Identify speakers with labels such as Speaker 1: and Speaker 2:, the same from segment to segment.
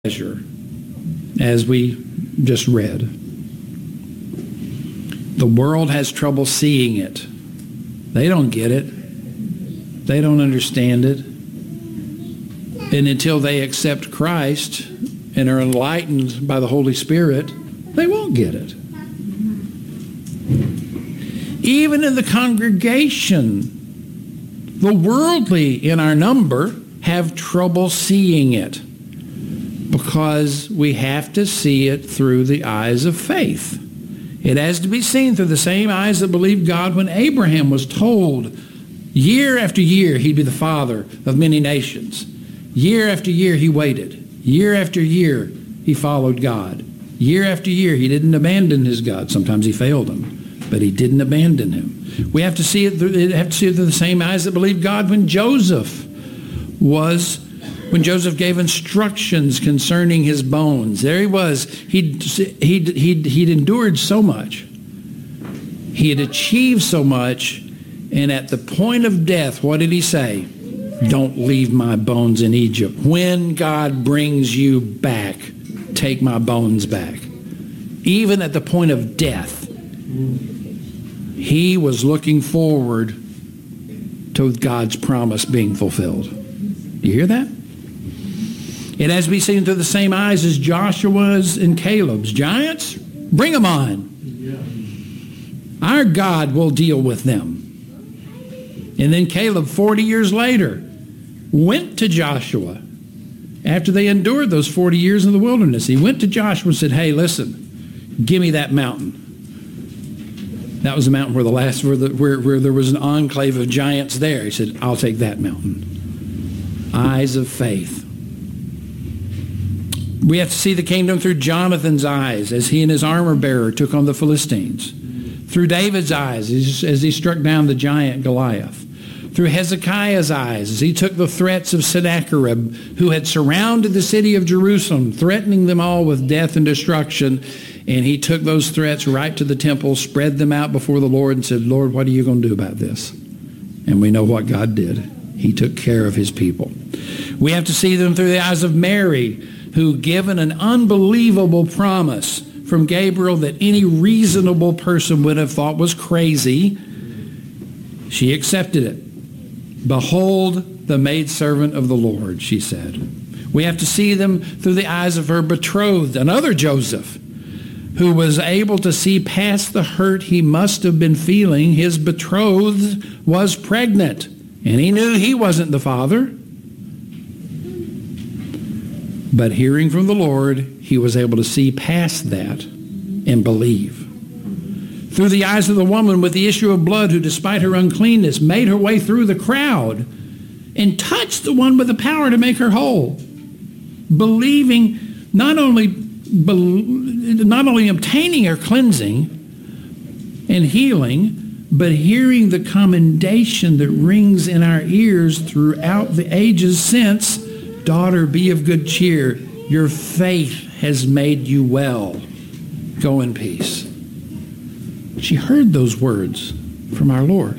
Speaker 1: measure, as we just read. The world has trouble seeing it. They don't get it. They don't understand it. And until they accept Christ and are enlightened by the Holy Spirit, they won't get it. Even in the congregation, the worldly in our number have trouble seeing it, because we have to see it through the eyes of faith. It has to be seen through the same eyes that believed God when Abraham was told year after year he'd be the father of many nations. Year after year he waited. Year after year he followed God. Year after year he didn't abandon his God. Sometimes he failed him, but he didn't abandon him. We have to see it through the same eyes that believed God when Joseph gave instructions concerning his bones. There he was. He'd endured so much. He had achieved so much. And at the point of death, what did he say? Don't leave my bones in Egypt. When God brings you back, take my bones back. Even at the point of death, he was looking forward to God's promise being fulfilled. You hear that? It has to be seen through the same eyes as Joshua's and Caleb's. Giants, bring them on. Our God will deal with them. And then Caleb, 40 years later, went to Joshua after they endured those 40 years in the wilderness. He went to Joshua and said, hey, listen, give me that mountain. That was the mountain where where there was an enclave of giants there. He said, I'll take that mountain. Eyes of faith. We have to see the kingdom through Jonathan's eyes as he and his armor bearer took on the Philistines. Through David's eyes as he struck down the giant Goliath. Through Hezekiah's eyes as he took the threats of Sennacherib, who had surrounded the city of Jerusalem, threatening them all with death and destruction. And he took those threats right to the temple, spread them out before the Lord, and said, Lord, what are you going to do about this? And we know what God did. He took care of his people. We have to see them through the eyes of Mary, who, given an unbelievable promise from Gabriel that any reasonable person would have thought was crazy, she accepted it. Behold, the maidservant of the Lord, she said. We have to see them through the eyes of her betrothed, another Joseph, who was able to see past the hurt he must have been feeling. His betrothed was pregnant, and he knew he wasn't the father. But hearing from the Lord, he was able to see past that and believe. Through the eyes of the woman with the issue of blood, who despite her uncleanness made her way through the crowd and touched the one with the power to make her whole, believing not only obtaining her cleansing and healing, but hearing the commendation that rings in our ears throughout the ages since, daughter, be of good cheer. Your faith has made you well. Go in peace. She heard those words from our Lord.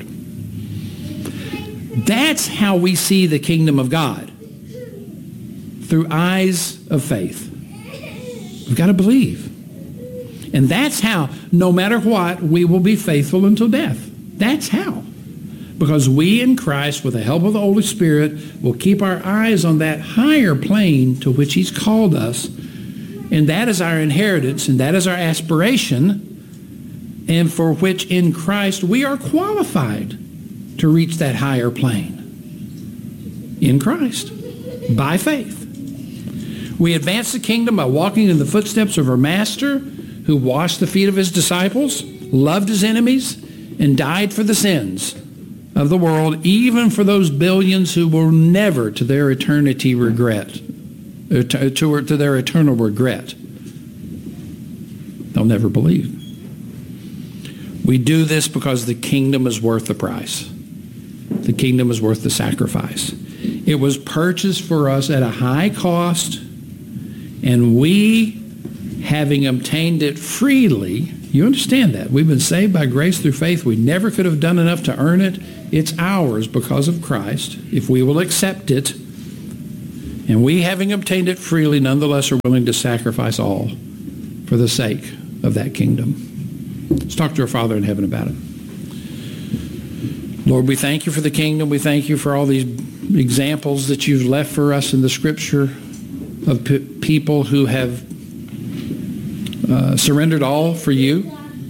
Speaker 1: That's how we see the kingdom of God. Through eyes of faith. We've got to believe. And that's how, no matter what, we will be faithful until death. That's how. Because we in Christ, with the help of the Holy Spirit, will keep our eyes on that higher plane to which he's called us. And that is our inheritance, and that is our aspiration, and for which in Christ we are qualified to reach that higher plane. In Christ. By faith. We advance the kingdom by walking in the footsteps of our Master, who washed the feet of his disciples, loved his enemies, and died for the sins of the world, even for those billions who will never to their eternity regret, to their eternal regret. They'll never believe. We do this because the kingdom is worth the price. The kingdom is worth the sacrifice. It was purchased for us at a high cost, and we, having obtained it freely, you understand that. We've been saved by grace through faith. We never could have done enough to earn it. It's ours because of Christ, if we will accept it And we, having obtained it freely, nonetheless are willing to sacrifice all for the sake of that kingdom. Let's talk to our Father in heaven about it. Lord, we thank you for the kingdom. We thank you for all these examples that you've left for us in the Scripture of people who have surrendered all for you.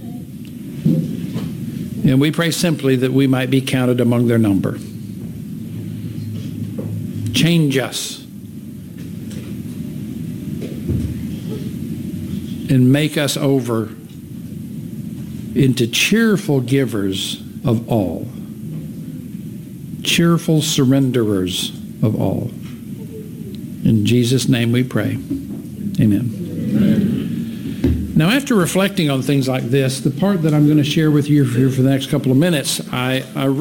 Speaker 1: And we pray simply that we might be counted among their number. Change us and make us over into cheerful givers of all, cheerful surrenderers of all. In Jesus' name we pray. Amen. Now, after reflecting on things like this, the part that I'm going to share with you here for the next couple of minutes, I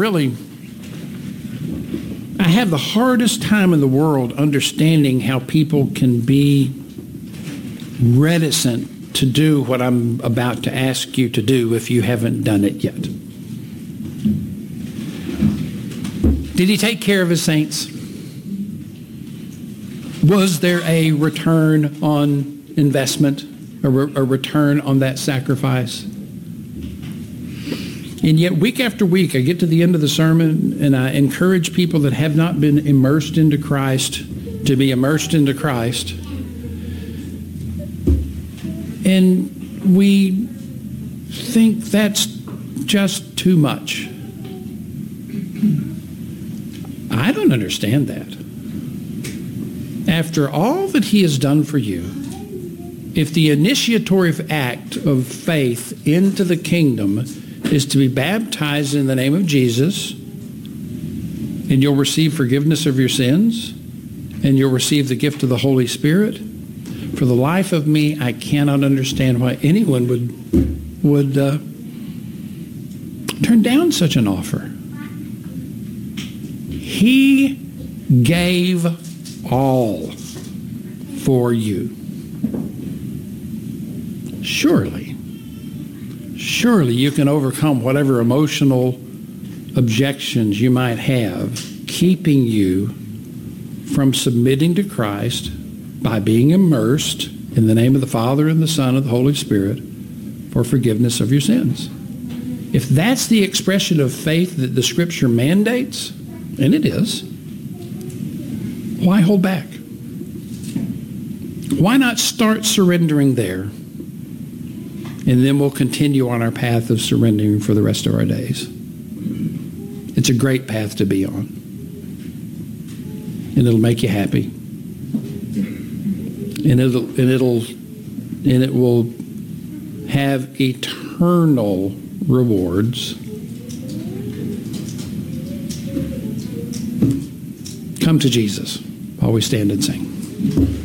Speaker 1: have the hardest time in the world understanding how people can be reticent to do what I'm about to ask you to do if you haven't done it yet. Did he take care of his saints? Was there a return on investment, a return on that sacrifice? And yet week after week, I get to the end of the sermon and I encourage people that have not been immersed into Christ to be immersed into Christ. And we think that's just too much. I don't understand that. After all that he has done for you, if the initiatory act of faith into the kingdom is to be baptized in the name of Jesus, and you'll receive forgiveness of your sins, and you'll receive the gift of the Holy Spirit, for the life of me, I cannot understand why anyone would turn down such an offer. He gave all for you. Surely you can overcome whatever emotional objections you might have keeping you from submitting to Christ by being immersed in the name of the Father and the Son and the Holy Spirit for forgiveness of your sins. If that's the expression of faith that the Scripture mandates, and it is, why hold back? Why not start surrendering there? And then we'll continue on our path of surrendering for the rest of our days. It's a great path to be on. And it'll make you happy. And it will have eternal rewards. Come to Jesus while we stand and sing.